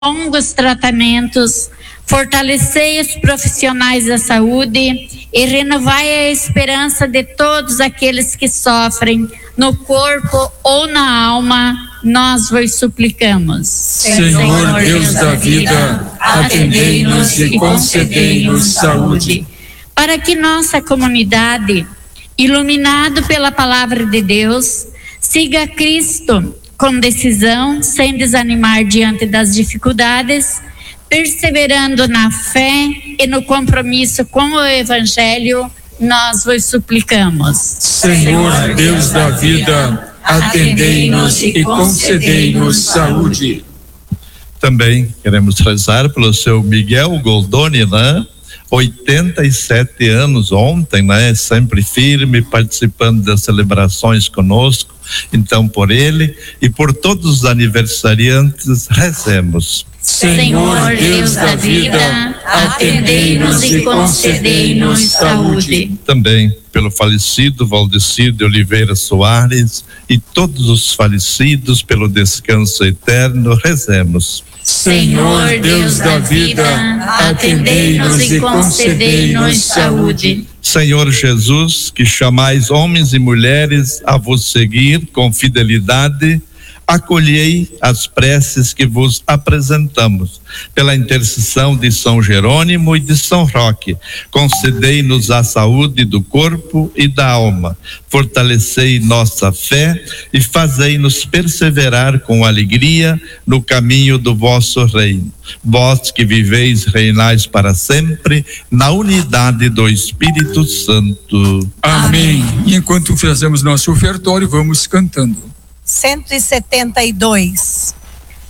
longos tratamentos, fortalecei os profissionais da saúde e renovai a esperança de todos aqueles que sofrem no corpo ou na alma, nós vos suplicamos. Senhor Deus da vida, atendei-nos e concedei-nos saúde. Para que nossa comunidade, iluminado pela palavra de Deus, siga Cristo com decisão, sem desanimar diante das dificuldades, perseverando na fé e no compromisso com o Evangelho, nós vos suplicamos. Senhor Deus da vida, atendei-nos e concedei-nos saúde. Também queremos rezar pelo seu Miguel Goldoni, né? 87 anos ontem, né? Sempre firme, participando das celebrações conosco. Então, por ele e por todos os aniversariantes, rezemos. Senhor Deus da vida, atendei-nos e concedei-nos saúde. Também pelo falecido Valdecir de Oliveira Soares e todos os falecidos pelo descanso eterno, rezemos. Senhor Deus da vida, atendei-nos e concedei-nos saúde. Senhor Jesus, que chamais homens e mulheres a vos seguir com fidelidade, acolhei as preces que vos apresentamos. Pela intercessão de São Jerônimo e de São Roque, concedei-nos a saúde do corpo e da alma. Fortalecei nossa fé e fazei-nos perseverar com alegria no caminho do vosso reino. Vós que viveis, reinais para sempre, na unidade do Espírito Santo. Amém. Enquanto fazemos nosso ofertório, vamos cantando. 172.